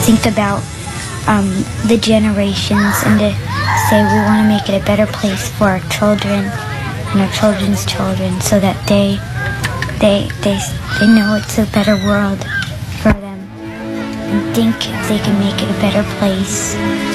think about the generations and to say we want to make it a better place for our children and our children's children, so that they know it's a better world for them and think they can make it a better place.